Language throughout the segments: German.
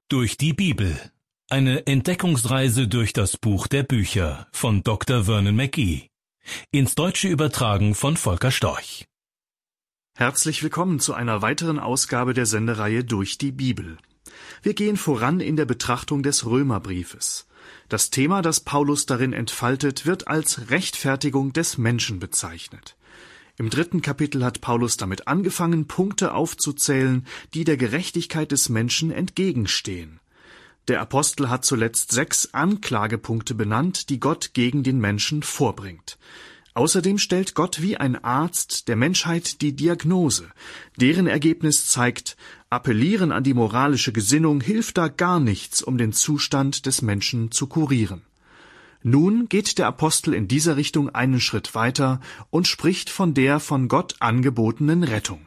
Durch die Bibel. Eine Entdeckungsreise durch das Buch der Bücher von Dr. Vernon McGee. Ins Deutsche übertragen von Volker Storch. Herzlich willkommen zu einer weiteren Ausgabe der Sendereihe Durch die Bibel. Wir gehen voran in der Betrachtung des Römerbriefes. Das Thema, das Paulus darin entfaltet, wird als Rechtfertigung des Menschen bezeichnet. Im 3. Kapitel hat Paulus damit angefangen, Punkte aufzuzählen, die der Gerechtigkeit des Menschen entgegenstehen. Der Apostel hat zuletzt 6 Anklagepunkte benannt, die Gott gegen den Menschen vorbringt. Außerdem stellt Gott wie ein Arzt der Menschheit die Diagnose. Deren Ergebnis zeigt, Appellieren an die moralische Gesinnung hilft da gar nichts, um den Zustand des Menschen zu kurieren. Nun geht der Apostel in dieser Richtung einen Schritt weiter und spricht von der von Gott angebotenen Rettung.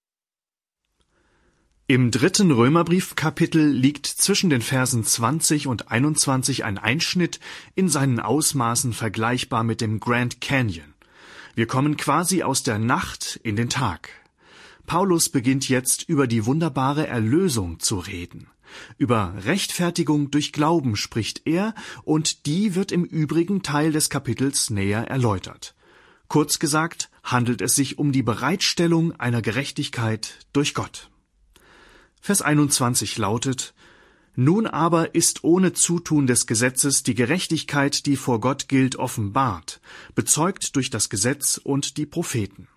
Im 3. Römerbriefkapitel liegt zwischen den Versen 20 und 21 ein Einschnitt in seinen Ausmaßen vergleichbar mit dem Grand Canyon. Wir kommen quasi aus der Nacht in den Tag. Paulus beginnt jetzt über die wunderbare Erlösung zu reden. Über Rechtfertigung durch Glauben spricht er, und die wird im übrigen Teil des Kapitels näher erläutert. Kurz gesagt handelt es sich um die Bereitstellung einer Gerechtigkeit durch Gott. Vers 21 lautet: Nun aber ist ohne Zutun des Gesetzes die Gerechtigkeit, die vor Gott gilt, offenbart, bezeugt durch das Gesetz und die Propheten.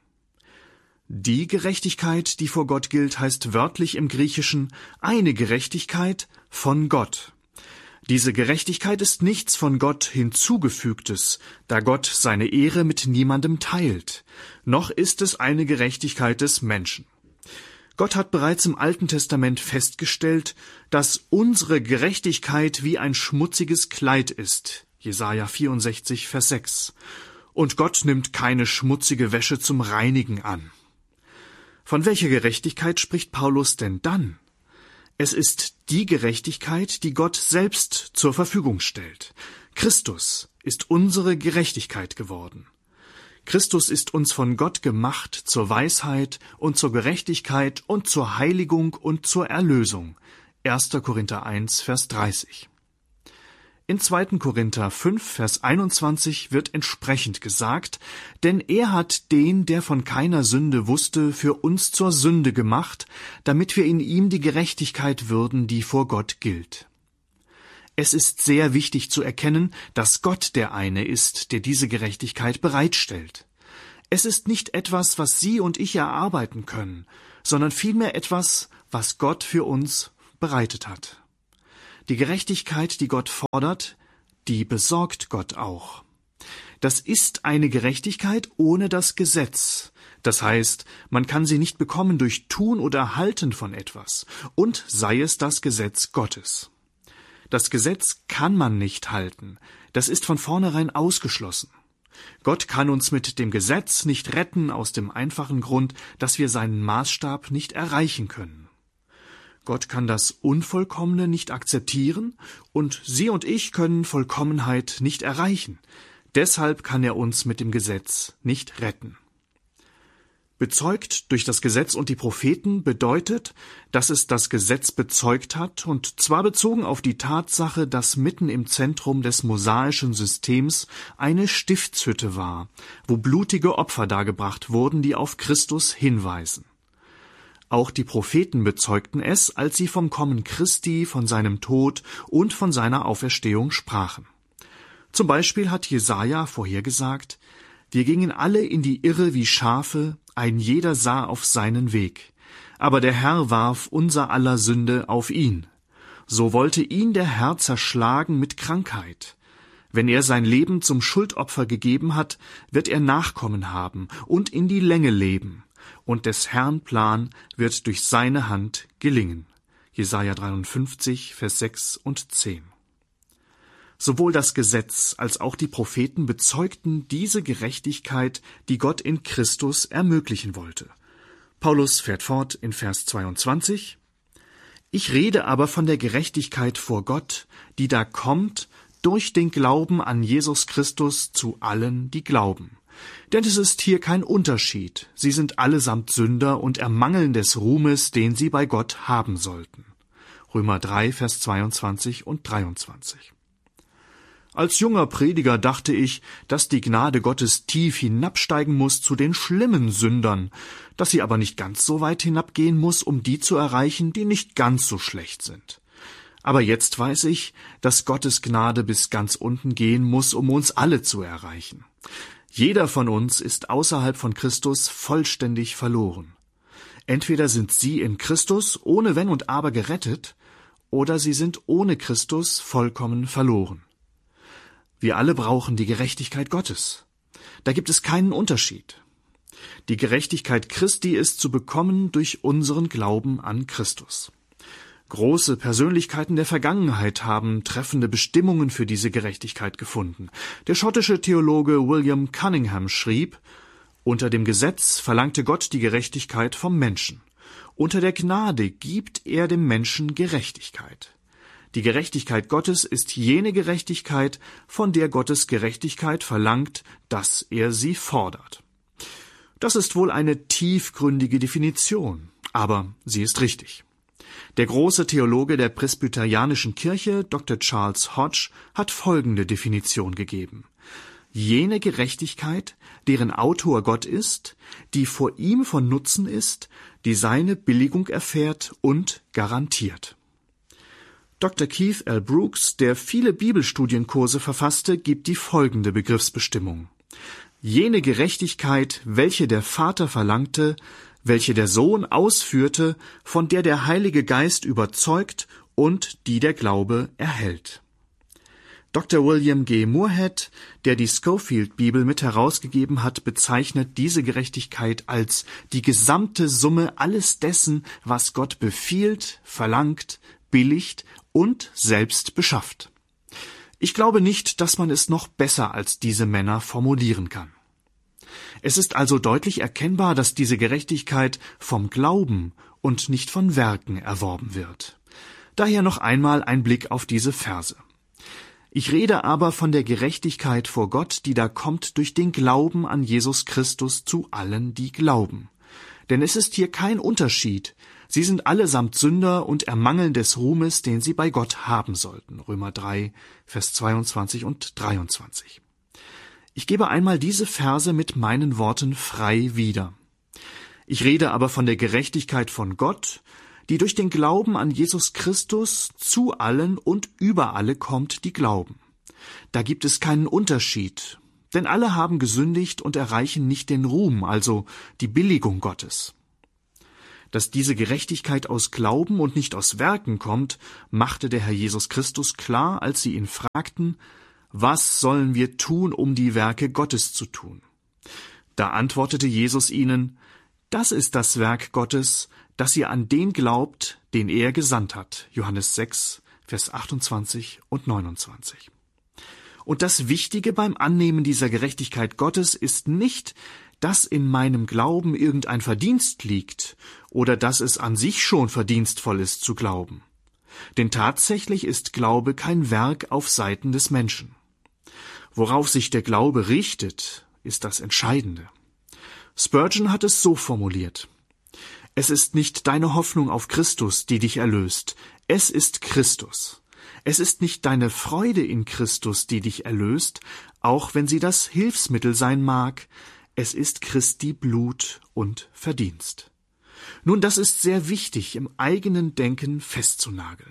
Die Gerechtigkeit, die vor Gott gilt, heißt wörtlich im Griechischen eine Gerechtigkeit von Gott. Diese Gerechtigkeit ist nichts von Gott hinzugefügtes, da Gott seine Ehre mit niemandem teilt, noch ist es eine Gerechtigkeit des Menschen. Gott hat bereits im Alten Testament festgestellt, dass unsere Gerechtigkeit wie ein schmutziges Kleid ist, Jesaja 64, Vers 6, und Gott nimmt keine schmutzige Wäsche zum Reinigen an. Von welcher Gerechtigkeit spricht Paulus denn dann? Es ist die Gerechtigkeit, die Gott selbst zur Verfügung stellt. Christus ist unsere Gerechtigkeit geworden. Christus ist uns von Gott gemacht zur Weisheit und zur Gerechtigkeit und zur Heiligung und zur Erlösung. 1. Korinther 1, Vers 30. In 2. Korinther 5, Vers 21 wird entsprechend gesagt: Denn er hat den, der von keiner Sünde wusste, für uns zur Sünde gemacht, damit wir in ihm die Gerechtigkeit würden, die vor Gott gilt. Es ist sehr wichtig zu erkennen, dass Gott der eine ist, der diese Gerechtigkeit bereitstellt. Es ist nicht etwas, was Sie und ich erarbeiten können, sondern vielmehr etwas, was Gott für uns bereitet hat. Die Gerechtigkeit, die Gott fordert, die besorgt Gott auch. Das ist eine Gerechtigkeit ohne das Gesetz. Das heißt, man kann sie nicht bekommen durch Tun oder Halten von etwas, und sei es das Gesetz Gottes. Das Gesetz kann man nicht halten, das ist von vornherein ausgeschlossen. Gott kann uns mit dem Gesetz nicht retten, aus dem einfachen Grund, dass wir seinen Maßstab nicht erreichen können. Gott kann das Unvollkommene nicht akzeptieren, und Sie und ich können Vollkommenheit nicht erreichen. Deshalb kann er uns mit dem Gesetz nicht retten. Bezeugt durch das Gesetz und die Propheten bedeutet, dass es das Gesetz bezeugt hat, und zwar bezogen auf die Tatsache, dass mitten im Zentrum des mosaischen Systems eine Stiftshütte war, wo blutige Opfer dargebracht wurden, die auf Christus hinweisen. Auch die Propheten bezeugten es, als sie vom Kommen Christi, von seinem Tod und von seiner Auferstehung sprachen. Zum Beispiel hat Jesaja vorhergesagt: Wir gingen alle in die Irre wie Schafe, ein jeder sah auf seinen Weg. Aber der Herr warf unser aller Sünde auf ihn. So wollte ihn der Herr zerschlagen mit Krankheit. Wenn er sein Leben zum Schuldopfer gegeben hat, wird er Nachkommen haben und in die Länge leben. Und des Herrn Plan wird durch seine Hand gelingen. Jesaja 53, Vers 6 und 10. Sowohl das Gesetz als auch die Propheten bezeugten diese Gerechtigkeit, die Gott in Christus ermöglichen wollte. Paulus fährt fort in Vers 22: Ich rede aber von der Gerechtigkeit vor Gott, die da kommt durch den Glauben an Jesus Christus zu allen, die glauben. Denn es ist hier kein Unterschied, sie sind allesamt Sünder und ermangeln des Ruhmes, den sie bei Gott haben sollten. Römer 3, Vers 22 und 23. Als junger Prediger dachte ich, dass die Gnade Gottes tief hinabsteigen muss zu den schlimmen Sündern, dass sie aber nicht ganz so weit hinabgehen muss, um die zu erreichen, die nicht ganz so schlecht sind. Aber jetzt weiß ich, dass Gottes Gnade bis ganz unten gehen muss, um uns alle zu erreichen. Jeder von uns ist außerhalb von Christus vollständig verloren. Entweder sind sie in Christus ohne Wenn und Aber gerettet, oder sie sind ohne Christus vollkommen verloren. Wir alle brauchen die Gerechtigkeit Gottes. Da gibt es keinen Unterschied. Die Gerechtigkeit Christi ist zu bekommen durch unseren Glauben an Christus. Große Persönlichkeiten der Vergangenheit haben treffende Bestimmungen für diese Gerechtigkeit gefunden. Der schottische Theologe William Cunningham schrieb: Unter dem Gesetz verlangte Gott die Gerechtigkeit vom Menschen. Unter der Gnade gibt er dem Menschen Gerechtigkeit. Die Gerechtigkeit Gottes ist jene Gerechtigkeit, von der Gottes Gerechtigkeit verlangt, dass er sie fordert. Das ist wohl eine tiefgründige Definition, aber sie ist richtig. Der große Theologe der Presbyterianischen Kirche, Dr. Charles Hodge, hat folgende Definition gegeben: Jene Gerechtigkeit, deren Autor Gott ist, die vor ihm von Nutzen ist, die seine Billigung erfährt und garantiert. Dr. Keith L. Brooks, der viele Bibelstudienkurse verfasste, gibt die folgende Begriffsbestimmung: Jene Gerechtigkeit, welche der Vater verlangte, welche der Sohn ausführte, von der der Heilige Geist überzeugt und die der Glaube erhält. Dr. William G. Moorhead, der die Scofield-Bibel mit herausgegeben hat, bezeichnet diese Gerechtigkeit als die gesamte Summe alles dessen, was Gott befiehlt, verlangt, billigt und selbst beschafft. Ich glaube nicht, dass man es noch besser als diese Männer formulieren kann. Es ist also deutlich erkennbar, dass diese Gerechtigkeit vom Glauben und nicht von Werken erworben wird. Daher noch einmal ein Blick auf diese Verse. Ich rede aber von der Gerechtigkeit vor Gott, die da kommt durch den Glauben an Jesus Christus zu allen, die glauben. Denn es ist hier kein Unterschied. Sie sind allesamt Sünder und ermangeln des Ruhmes, den sie bei Gott haben sollten. Römer 3, Vers 22 und 23. Ich gebe einmal diese Verse mit meinen Worten frei wieder. Ich rede aber von der Gerechtigkeit von Gott, die durch den Glauben an Jesus Christus zu allen und über alle kommt, die glauben. Da gibt es keinen Unterschied, denn alle haben gesündigt und erreichen nicht den Ruhm, also die Billigung Gottes. Dass diese Gerechtigkeit aus Glauben und nicht aus Werken kommt, machte der Herr Jesus Christus klar, als sie ihn fragten: Was sollen wir tun, um die Werke Gottes zu tun? Da antwortete Jesus ihnen: Das ist das Werk Gottes, dass ihr an den glaubt, den er gesandt hat. Johannes 6, Vers 28 und 29. Und das Wichtige beim Annehmen dieser Gerechtigkeit Gottes ist nicht, dass in meinem Glauben irgendein Verdienst liegt oder dass es an sich schon verdienstvoll ist zu glauben. Denn tatsächlich ist Glaube kein Werk auf Seiten des Menschen. Worauf sich der Glaube richtet, ist das Entscheidende. Spurgeon hat es so formuliert: Es ist nicht deine Hoffnung auf Christus, die dich erlöst, es ist Christus. Es ist nicht deine Freude in Christus, die dich erlöst, auch wenn sie das Hilfsmittel sein mag, es ist Christi Blut und Verdienst. Nun, das ist sehr wichtig, im eigenen Denken festzunageln.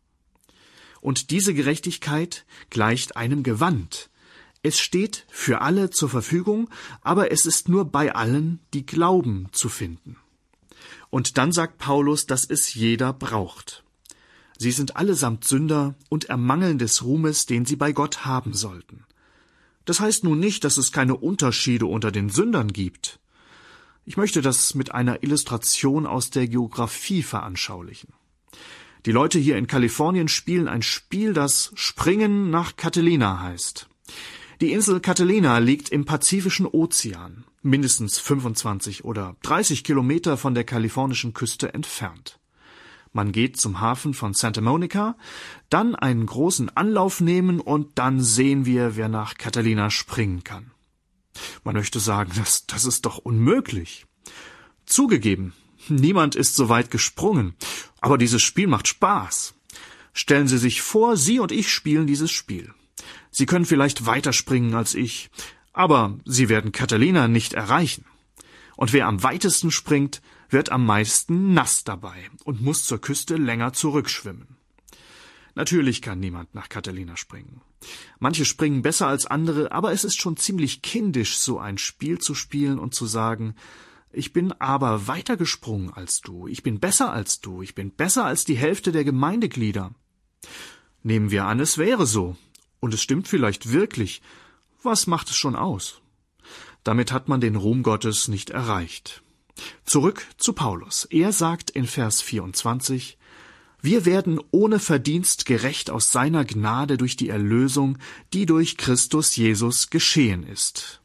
Und diese Gerechtigkeit gleicht einem Gewand. Es steht für alle zur Verfügung, aber es ist nur bei allen, die glauben, zu finden. Und dann sagt Paulus, dass es jeder braucht. Sie sind allesamt Sünder und ermangeln des Ruhmes, den sie bei Gott haben sollten. Das heißt nun nicht, dass es keine Unterschiede unter den Sündern gibt. Ich möchte das mit einer Illustration aus der Geografie veranschaulichen. Die Leute hier in Kalifornien spielen ein Spiel, das Springen nach Catalina heißt. Die Insel Catalina liegt im Pazifischen Ozean, mindestens 25 oder 30 Kilometer von der kalifornischen Küste entfernt. Man geht zum Hafen von Santa Monica, dann einen großen Anlauf nehmen und dann sehen wir, wer nach Catalina springen kann. Man möchte sagen, das ist doch unmöglich. Zugegeben, Niemand ist so weit gesprungen, aber dieses Spiel macht Spaß. Stellen Sie sich vor, Sie und ich spielen dieses Spiel. Sie können vielleicht weiter springen als ich, aber Sie werden Catalina nicht erreichen. Und wer am weitesten springt, wird am meisten nass dabei und muss zur Küste länger zurückschwimmen. Natürlich kann niemand nach Catalina springen. Manche springen besser als andere, aber es ist schon ziemlich kindisch, so ein Spiel zu spielen und zu sagen, ich bin aber weiter gesprungen als du, ich bin besser als du, ich bin besser als die Hälfte der Gemeindeglieder. Nehmen wir an, es wäre so. Und es stimmt vielleicht wirklich. Was macht es schon aus? Damit hat man den Ruhm Gottes nicht erreicht. Zurück zu Paulus. Er sagt in Vers 24, wir werden ohne Verdienst gerecht aus seiner Gnade durch die Erlösung, die durch Christus Jesus geschehen ist.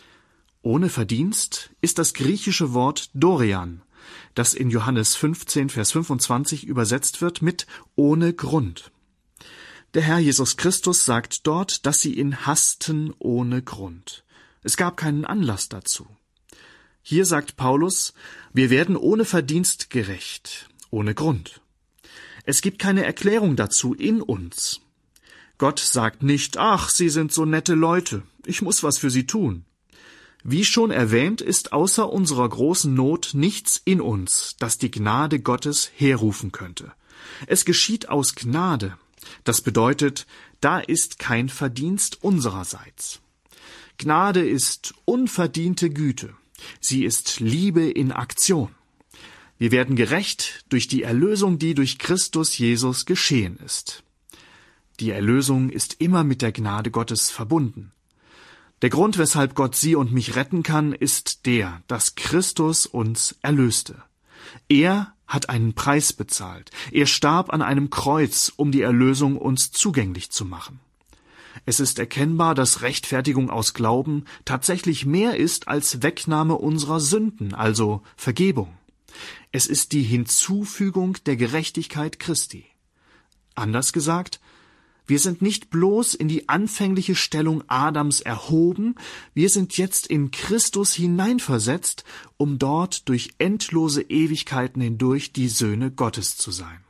Ohne Verdienst ist das griechische Wort Dorian, das in Johannes 15, Vers 25 übersetzt wird mit ohne Grund. Der Herr Jesus Christus sagt dort, dass sie ihn hassten ohne Grund. Es gab keinen Anlass dazu. Hier sagt Paulus, wir werden ohne Verdienst gerecht, ohne Grund. Es gibt keine Erklärung dazu in uns. Gott sagt nicht, ach, sie sind so nette Leute, ich muss was für sie tun. Wie schon erwähnt, ist außer unserer großen Not nichts in uns, das die Gnade Gottes herrufen könnte. Es geschieht aus Gnade. Das bedeutet, da ist kein Verdienst unsererseits. Gnade ist unverdiente Güte. Sie ist Liebe in Aktion. Wir werden gerecht durch die Erlösung, die durch Christus Jesus geschehen ist. Die Erlösung ist immer mit der Gnade Gottes verbunden. Der Grund, weshalb Gott Sie und mich retten kann, ist der, dass Christus uns erlöste. Er hat einen Preis bezahlt. Er starb an einem Kreuz, um die Erlösung uns zugänglich zu machen. Es ist erkennbar, dass Rechtfertigung aus Glauben tatsächlich mehr ist als Wegnahme unserer Sünden, also Vergebung. Es ist die Hinzufügung der Gerechtigkeit Christi. Anders gesagt, wir sind nicht bloß in die anfängliche Stellung Adams erhoben, wir sind jetzt in Christus hineinversetzt, um dort durch endlose Ewigkeiten hindurch die Söhne Gottes zu sein.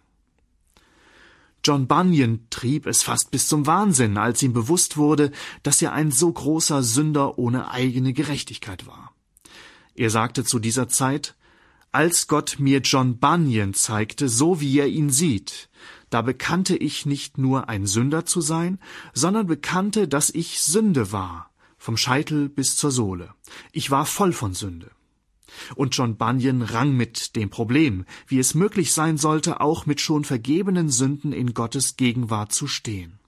John Bunyan trieb es fast bis zum Wahnsinn, als ihm bewusst wurde, dass er ein so großer Sünder ohne eigene Gerechtigkeit war. Er sagte zu dieser Zeit, als Gott mir John Bunyan zeigte, so wie er ihn sieht, da bekannte ich nicht nur ein Sünder zu sein, sondern bekannte, dass ich Sünde war, vom Scheitel bis zur Sohle. Ich war voll von Sünde. Und John Bunyan rang mit dem Problem, wie es möglich sein sollte, auch mit schon vergebenen Sünden in Gottes Gegenwart zu stehen.